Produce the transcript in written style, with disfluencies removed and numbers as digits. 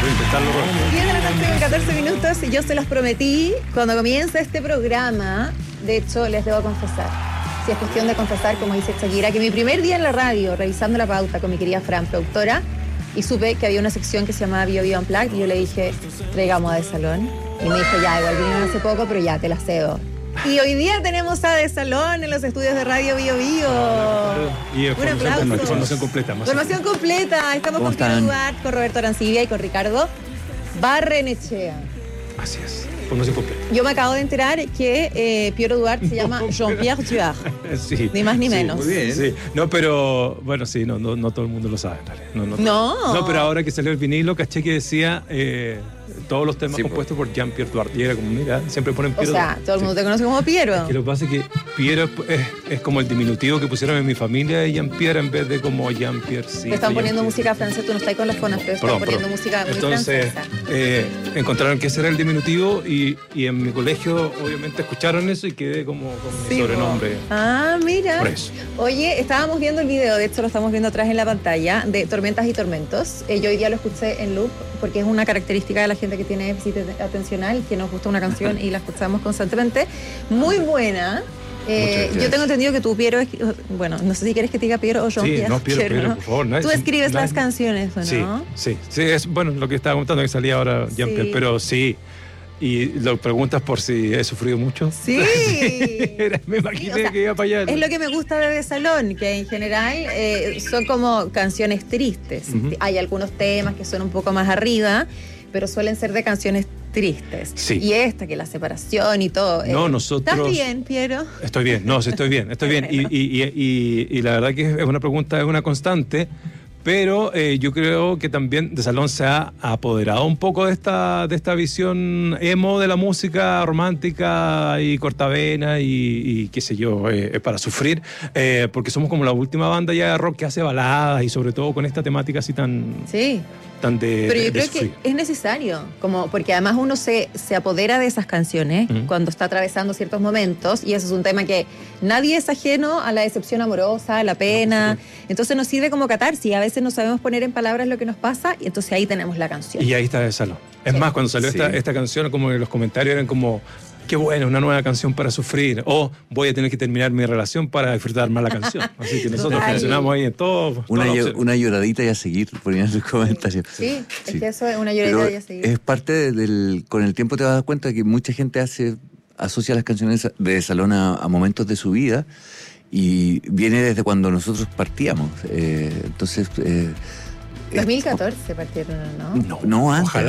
Voy a intentarlo. 10 de la noche con 14 minutos y yo se los prometí cuando comienza este programa. De hecho, les debo confesar, si es cuestión de confesar, como dice Shakira, que mi primer día en la radio, revisando la pauta con mi querida Fran, productora, y supe que había una sección que se llamaba Bio Bio Unplugged, y yo le dije, traigamos a De Salón. Y me dijo, ya, igual vinieron hace poco, pero ya, te la cedo. Y hoy día tenemos a De Salón en los estudios de Radio Bio Bio. Y Un aplauso. Formación completa. Formación completa. Estamos con Piero Duarte, con Roberto Arancibia y con Ricardo Barrenechea. Así es. Formación completa. Yo me acabo de enterar que Piero Duarte se llama Jean-Pierre Duarte. Sí. Ni más ni menos. Muy bien. Sí. No, pero bueno, sí, no todo el mundo lo sabe. No, pero ahora que salió el vinilo, caché que decía todos los temas compuestos por Jean-Pierre Duarte. Y era como, mira, siempre ponen Piero. O sea, todo el mundo te conoce como Piero. Es que lo que pasa es que Piero es como el diminutivo que pusieron en mi familia de Jean-Pierre en vez de como Jean-Pierre. Sí, te están poniendo música francesa, tú no estás con los fonos, pero están poniendo música muy francesa. Entonces, encontraron que ese era el diminutivo y en mi colegio obviamente escucharon eso y quedé como con mi sobrenombre. Ah, mira. Por eso. Oye, estábamos viendo el video, de hecho lo estamos viendo atrás en la pantalla, de Tormentas y Tormentos. Yo hoy día lo escuché en loop porque es una característica de la gente que tiene déficit atencional, que nos gusta una canción y la escuchamos constantemente. Muy buena. Yo tengo entendido que tú, Piero, bueno, no sé si quieres que te diga Piero o Jean-Pierre. Sí, no, Piero, por favor. Tú escribes las canciones, ¿o no? Sí, es bueno lo que estaba contando que salía ahora Jean-Pierre, pero sí. ¿Y lo preguntas por si he sufrido mucho? Sí. Me imaginé que iba para allá. Es lo que me gusta de Salón, que en general son como canciones tristes. Hay algunos temas que son un poco más arriba, pero suelen ser de canciones tristes. Sí. Y esta, que la separación y todo. No, nosotros... ¿Estás bien, Piero? Estoy bien, no, sí, estoy bien. Y la verdad que es una pregunta, es una constante. Pero yo creo que también De Salón se ha apoderado un poco de esta visión emo de la música romántica y cortavena y qué sé yo, para sufrir, porque somos como la última banda ya de rock que hace baladas y sobre todo con esta temática así tan... Sí. Pero yo creo que es necesario, como porque además uno se apodera de esas canciones cuando está atravesando ciertos momentos, y eso es un tema que nadie es ajeno a la decepción amorosa, a la pena. Entonces nos sirve como catarsis. A veces no sabemos poner en palabras lo que nos pasa y entonces ahí tenemos la canción. Y ahí está De Salón. Es más, cuando salió esta canción, como en los comentarios eran como... Qué bueno, una nueva canción para sufrir. O voy a tener que terminar mi relación para disfrutar más la canción. Así que nosotros funcionamos ahí en todo. Una lloradita y a seguir, ponían sus comentarios. Sí, es que eso es una lloradita y a seguir. Es parte con el tiempo te vas a dar cuenta que mucha gente asocia las canciones de Salón a momentos de su vida y viene desde cuando nosotros partíamos. Entonces... 2014 partieron, ¿no? No, antes.